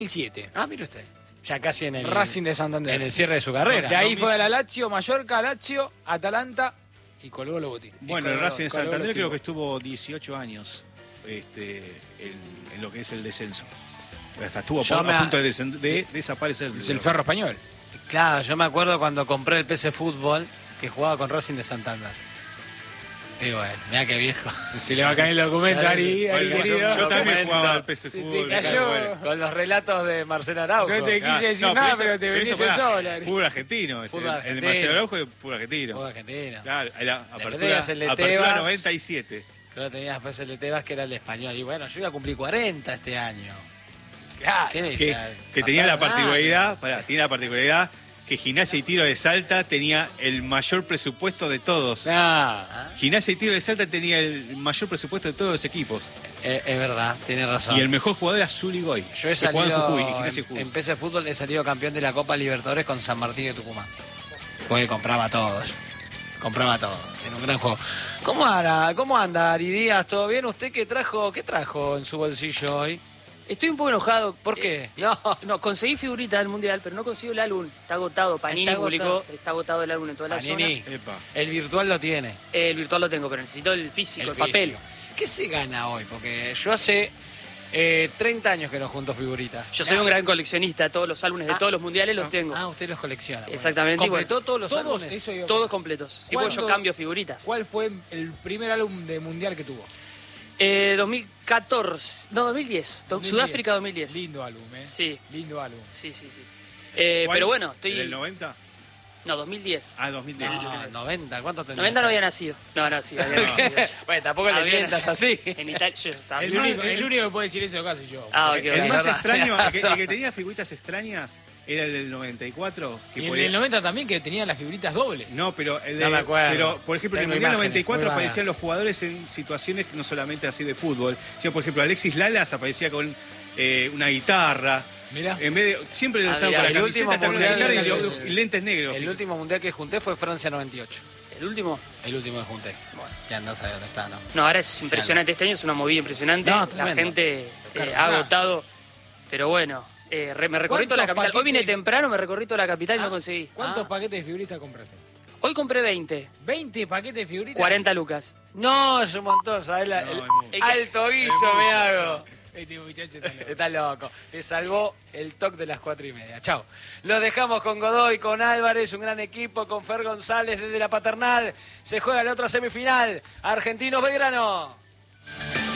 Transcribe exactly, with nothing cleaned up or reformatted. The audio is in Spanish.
siete. Ah, mire usted. Ya casi en el Racing de Santander. En el cierre de su carrera. De ahí ¿no? fue a la Lazio, Mallorca, Lazio, Atalanta y colgó los botines. Bueno, Y el colgó- Racing de colgó Santander los creo que tipos. estuvo dieciocho años este, en, en lo que es el descenso. Hasta estuvo Yo por- me a a- punto de, desen- de desaparecer. Es el Ferro Español. Claro, yo me acuerdo cuando compré el P C Fútbol que jugaba con Racing de Santander. Y bueno, mira qué viejo. Se le va a caer el documento, Ari, Ari, Bueno, yo, querido. yo también Documento. jugaba al P C Se te Fútbol. cayó. claro, bueno. Con los relatos de Marcelo Araujo. No te Claro, quise decir no, nada, eso- pero te eso viniste pará, sola. Ari. Fútbol argentino. ese, Fútbol el de argentino. Marcelo Araujo es fútbol argentino. Fútbol argentino. Claro, la apertura, tenías el de apertura Tebas. noventa y siete. Luego tenías después el de Tebas que era el español. Y bueno, yo iba a cumplir cuarenta este año. Claro. Tiene Que, ya- que tenía la pasaron particularidad, pará, tiene la particularidad que Gimnasia y Tiro de Salta tenía el mayor presupuesto de todos. Ah, años. Gimnasia y Tiro de Salta tenía el mayor presupuesto de todos los equipos. Eh, es verdad, tiene razón. Y el mejor jugador era Zuli Goy. Yo he que jugaba en salido Jujuy, y en, Gimnasia y Jujuy. en P C Fútbol, he salido campeón de la Copa Libertadores con San Martín de Tucumán. Porque compraba todos. Compraba todo. Era un gran juego. ¿Cómo anda, cómo anda Ari Díaz? ¿Todo bien? ¿Usted qué trajo, qué trajo en su bolsillo hoy? Estoy un poco enojado. ¿Por qué? Eh, No. no, conseguí figuritas del Mundial, pero no consigo el álbum. Está agotado. Panini Está publicó, agotado. está agotado el álbum en toda la Panini, zona. Epa. el virtual lo tiene. Eh, el virtual lo tengo, pero necesito el físico, el, físico. papel. ¿Qué se gana hoy? Porque yo hace eh, treinta años que no junto figuritas. Yo soy un gran coleccionista. Todos los álbumes de Ah. todos los mundiales los tengo. Ah, usted los colecciona. Bueno. Exactamente, y ¿Completó bueno, todos los todos, álbumes? eso iba a- Todos completos. Sí, porque yo ¿Cuánto- cambio figuritas. ¿Cuál fue el primer álbum de mundial que tuvo? Eh, dos mil catorce. No, dos mil diez. Do- dos mil diez. Sudáfrica dos mil diez. Lindo álbum, ¿eh? Sí. Lindo álbum. Sí, sí, sí. Eh, ¿Cuál? pero bueno, estoy. ¿El del noventa? No, dos mil diez. Ah, dos mil diez. No, noventa, ¿cuánto tenés? noventa no había nacido. No, no, sí, había nacido. Bueno, tampoco le Había mientas nacido. así. En Italia yo estaba. El, El más- único, el- el único que puede decir eso acá soy yo. Ah, ok, El ok. más verdad. extraño, el que, el que tenía figuritas extrañas era el del noventa y cuatro. Que Y el podía- del noventa también, que tenía las figuritas dobles. No, pero el de, No me acuerdo. pero por ejemplo en el Tengo Mundial imágenes noventa y cuatro muy vagas. aparecían los jugadores en situaciones que no solamente así de fútbol, sino por ejemplo Alexis Lalas aparecía con eh, una guitarra. Mirá. En vez de siempre Ah, estaba mirá, con el la último camiseta, estaba con la mundial guitarra y, del- lo- y lentes negros. El último mundial que junté fue Francia noventa y ocho. El último. El último que junté. Bueno, ya andás a ver dónde está, ¿no? No, ahora es impresionante. Este año es una movida impresionante. No, la tremendo. gente eh, Claro, ha claro. agotado. Pero bueno, eh, re- me recorrí toda la ¿Cuántos capital. Hoy vine paquetes? temprano, me recorrí toda la capital y Ah, no conseguí. ¿Cuántos Ah. paquetes de figuritas compraste? Hoy compré veinte. ¿veinte paquetes de figuritas? cuarenta lucas. No, es un montón, ¿sabes? La- No, el- es mucho. El- alto guiso es me mucho, hago. Este muchacho está loco. Está loco. Te salvó el toque de las cuatro y media. Chao. Los dejamos con Godoy, con Álvarez, un gran equipo, con Fer González desde la Paternal. Se juega la otra semifinal. Argentinos Belgrano.